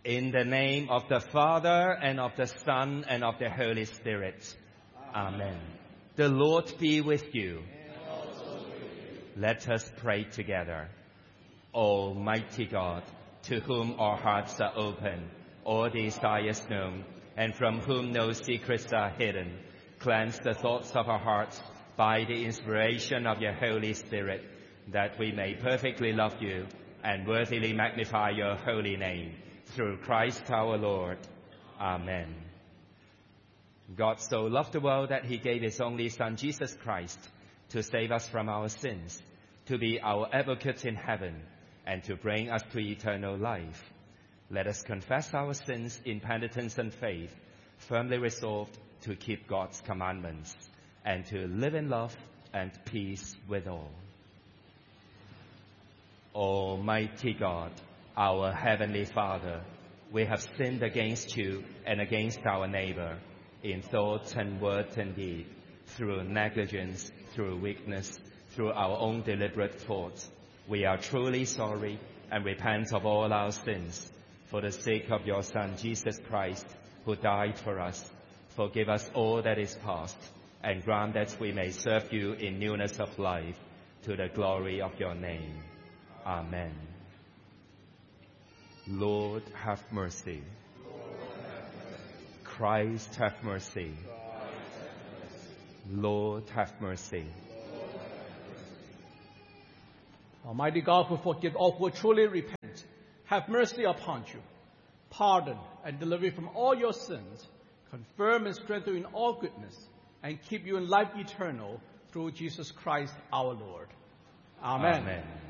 In the name of the Father, and of the Son, and of the Holy Spirit. Amen. The Lord be with you. And also with you. Let us pray together. Almighty God, to whom our hearts are open, all desires known, and from whom no secrets are hidden, cleanse the thoughts of our hearts by the inspiration of your Holy Spirit, that we may perfectly love you and worthily magnify your holy name. Through Christ our Lord. Amen. God so loved the world that he gave his only Son, Jesus Christ, to save us from our sins, to be our advocate in heaven, and to bring us to eternal life. Let us confess our sins in penitence and faith, firmly resolved to keep God's commandments, and to live in love and peace with all. Almighty God, our Heavenly Father, we have sinned against you and against our neighbor, in thought and word and deed, through negligence, through weakness, through our own deliberate thoughts. We are truly sorry and repent of all our sins. For the sake of your Son, Jesus Christ, who died for us, forgive us all that is past, and grant that we may serve you in newness of life, to the glory of your name. Amen. Lord, have mercy. Christ, have mercy. Lord, have mercy. Almighty God, who forgive all who truly repent, have mercy upon you. Pardon and deliver you from all your sins, confirm and strengthen you in all goodness, and keep you in life eternal through Jesus Christ our Lord. Amen. Amen.